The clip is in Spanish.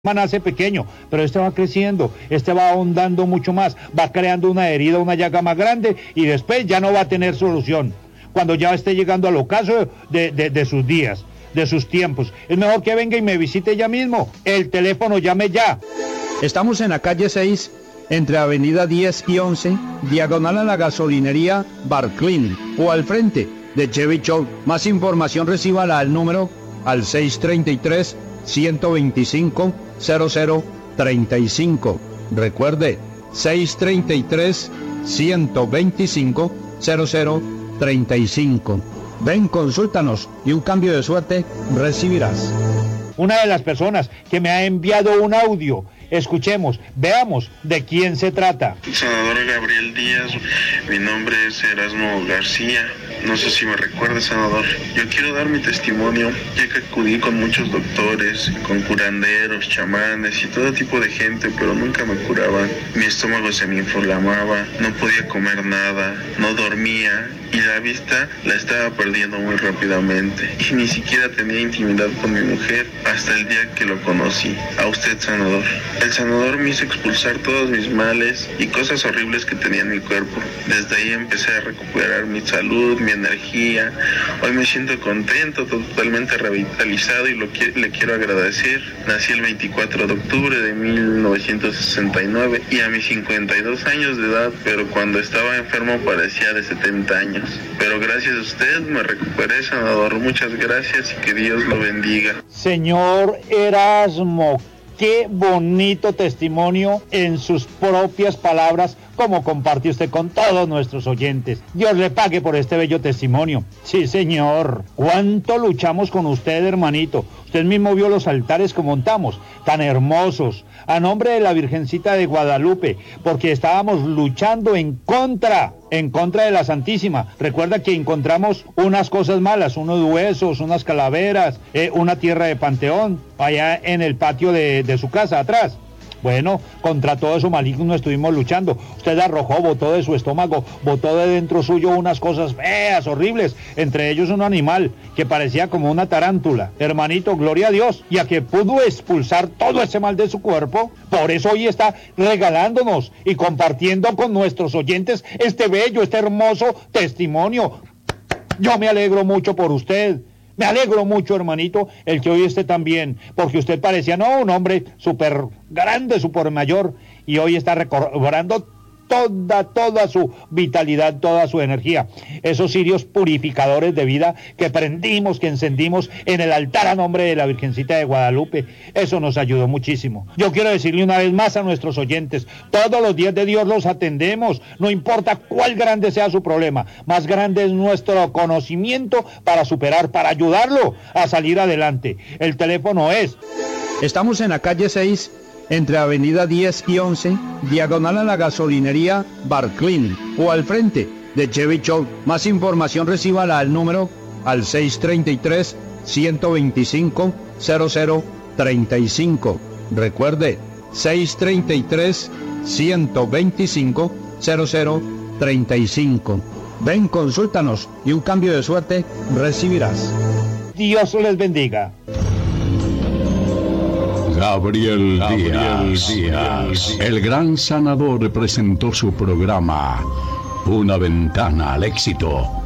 nace pequeño, pero este va creciendo, este va ahondando mucho más, va creando una herida, una llaga más grande y después ya no va a tener solución. Cuando ya esté llegando al ocaso de sus días, de sus tiempos, es mejor que venga y me visite ya mismo. El teléfono, llame ya. Estamos en la calle 6, entre avenida 10 y 11, diagonal a la gasolinería Barclin, o al frente de Chevy Show. Más información recíbala al número al 633-125-0035. Recuerde, 633-125-0035. Ven, consúltanos y un cambio de suerte recibirás. Una de las personas que me ha enviado un audio. Escuchemos, veamos de quién se trata. Senador Gabriel Díaz, mi nombre es Erasmo García. No sé si me recuerda, senador. Yo quiero dar mi testimonio, ya que acudí con muchos doctores, con curanderos, chamanes y todo tipo de gente, pero nunca me curaban. Mi estómago se me inflamaba, no podía comer nada, no dormía y la vista la estaba perdiendo muy rápidamente. Y ni siquiera tenía intimidad con mi mujer hasta el día que lo conocí. A usted, senador. El sanador me hizo expulsar todos mis males y cosas horribles que tenía en mi cuerpo. Desde ahí empecé a recuperar mi salud, mi energía. Hoy me siento contento, totalmente revitalizado y le quiero agradecer. Nací el 24 de octubre de 1969 y a mis 52 años de edad, pero cuando estaba enfermo parecía de 70 años. Pero gracias a usted me recuperé, senador. Muchas gracias y que Dios lo bendiga. Señor Erasmo, qué bonito testimonio en sus propias palabras, como comparte usted con todos nuestros oyentes. Dios le pague por este bello testimonio. Sí, señor. ¿Cuánto luchamos con usted, hermanito? Usted mismo vio los altares que montamos, tan hermosos, a nombre de la Virgencita de Guadalupe, porque estábamos luchando en contra de la Santísima. Recuerda que encontramos unas cosas malas, unos huesos, unas calaveras, una tierra de panteón, allá en el patio de su casa, atrás. Bueno, contra todo eso maligno estuvimos luchando. Usted arrojó, botó de su estómago, botó de dentro suyo unas cosas feas, horribles, entre ellos un animal que parecía como una tarántula. Hermanito, gloria a Dios, y a que pudo expulsar todo ese mal de su cuerpo. Por eso hoy está regalándonos y compartiendo con nuestros oyentes este bello, este hermoso testimonio. Yo me alegro mucho por usted. Me alegro mucho, hermanito, el que hoy esté tan bien, porque usted parecía, un hombre súper grande, súper mayor, y hoy está recobrando toda su vitalidad, toda su energía. Esos cirios purificadores de vida que prendimos, que encendimos en el altar a nombre de la Virgencita de Guadalupe, eso nos ayudó muchísimo. Yo quiero decirle una vez más a nuestros oyentes, todos los días de Dios los atendemos, no importa cuál grande sea su problema, más grande es nuestro conocimiento para superar, para ayudarlo a salir adelante. El teléfono es... Estamos en la calle 6, entre avenida 10 y 11, diagonal a la gasolinería Barclin, o al frente de Chevy Show. Más información recíbala al número al 633-125-0035. Recuerde, 633-125-0035. Ven, consúltanos y un cambio de suerte recibirás. Dios les bendiga. Gabriel Díaz, el gran sanador, presentó su programa Una ventana al éxito